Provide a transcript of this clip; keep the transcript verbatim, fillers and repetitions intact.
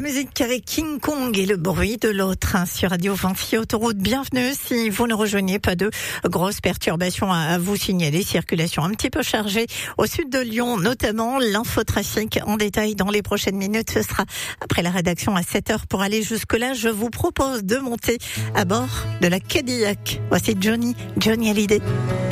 musique avec King Kong et le bruit de l'autre hein, sur Radio Fancy Autoroute. Bienvenue si vous ne rejoignez pas de grosses perturbations à vous signaler. Circulation un petit peu chargée au sud de Lyon, notamment l'infotrafic en détail dans les prochaines minutes. Ce sera après la rédaction à sept heures. Pour aller jusque-là, je vous propose de monter à bord de la Cadillac. Voici Johnny, Johnny Hallyday.